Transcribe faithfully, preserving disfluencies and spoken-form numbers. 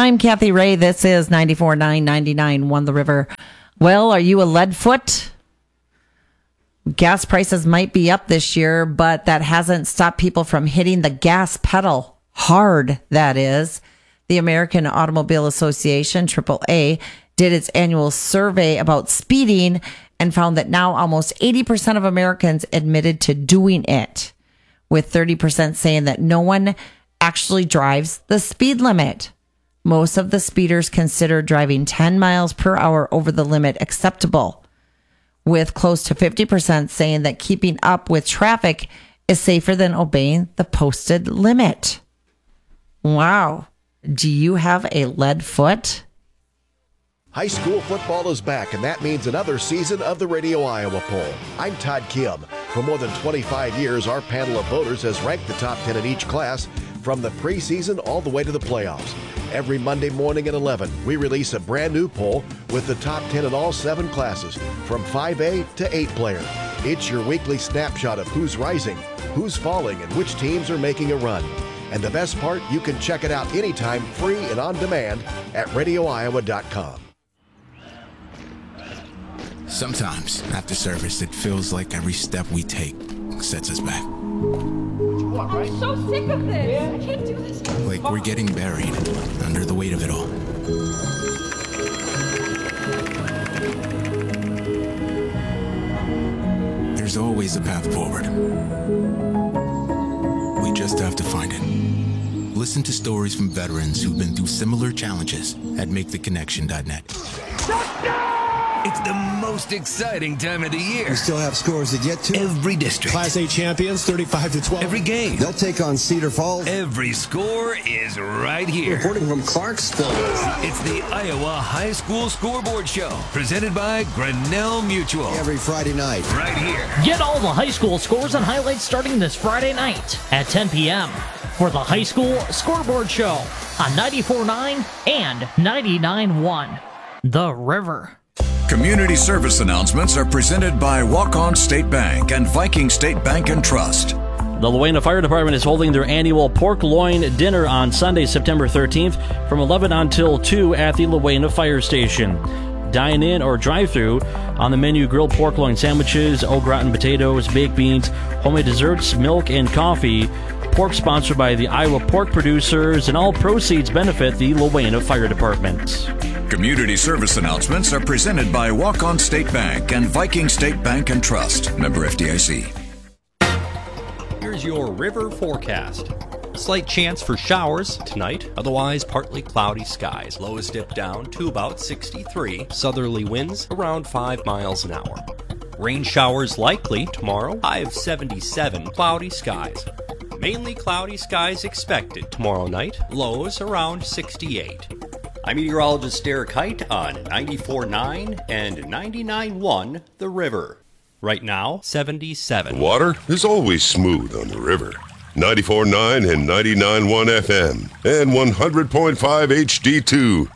I'm Kathy Ray. This is ninety-four point nine, ninety-nine point one The River. Well, are you a lead foot? Gas prices might be up this year, but that hasn't stopped people from hitting the gas pedal hard, that is. The American Automobile Association, triple A, did its annual survey about speeding and found that now almost eighty percent of Americans admitted to doing it, with thirty percent saying that no one actually drives the speed limit. Most of the speeders consider driving ten miles per hour over the limit acceptable, with close to fifty percent saying that keeping up with traffic is safer than obeying the posted limit. Wow. Do you have a lead foot? High school football is back, and that means another season of the Radio Iowa Poll. I'm Todd Kim. For more than twenty-five years, our panel of voters has ranked the top ten in each class, from the preseason all the way to the playoffs. Every Monday morning at eleven, we release a brand new poll with the top ten in all seven classes, from five A to eight player. It's your weekly snapshot of who's rising, who's falling, and which teams are making a run. And the best part, you can check it out anytime, free and on demand at radio iowa dot com. Sometimes, after service, it feels like every step we take sets us back. I'm so sick of this. Yeah. I can't do this. Like we're getting buried under the weight of it all. There's always a path forward. We just have to find it. Listen to stories from veterans who've been through similar challenges at make the connection dot net. It's the most exciting time of the year. We still have scores to get to. Every district. Class A champions, thirty-five to twelve. Every game. They'll take on Cedar Falls. Every score is right here. Reporting from Clarksville. It's the Iowa High School Scoreboard Show, presented by Grinnell Mutual. Every Friday night. Right here. Get all the high school scores and highlights starting this Friday night at ten p.m. for the High School Scoreboard Show on ninety-four point nine and ninety-nine point one The River. Community service announcements are presented by Walk-On State Bank and Viking State Bank and Trust. The Luena Fire Department is holding their annual pork loin dinner on Sunday, September thirteenth from eleven until two at the Luena Fire Station. Dine in or drive through. On the menu, grilled pork loin sandwiches, au gratin potatoes, baked beans, homemade desserts, milk, and coffee. Pork sponsored by the Iowa Pork Producers, and all proceeds benefit the Luena Fire Department. Community service announcements are presented by Walk-On State Bank and Viking State Bank and Trust. Member F D I C. Here's your river forecast. A slight chance for showers tonight, otherwise partly cloudy skies. Lows dip down to about sixty-three. Southerly winds around five miles an hour. Rain showers likely tomorrow, high of seventy-seven. Cloudy skies. Mainly cloudy skies expected tomorrow night, lows around sixty-eight. I'm meteorologist Derek Height on ninety-four point nine and ninety-nine point one The River. Right now, seventy-seven. Water is always smooth on the river. ninety-four point nine and ninety-nine point one F M and one hundred point five H D two.